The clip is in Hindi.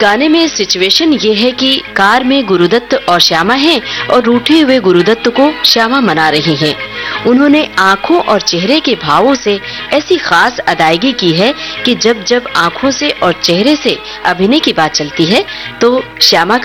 गाने में सिचुएशन ये है कि कार में गुरुदत्त और श्यामा हैं और रूठे हुए गुरुदत्त को श्यामा मना रही हैं। उन्होंने आंखों और चेहरे के भावों से ऐसी खास अदायगी की है कि जब जब आंखों से और चेहरे से अभिनय की बात चलती है तो श्यामा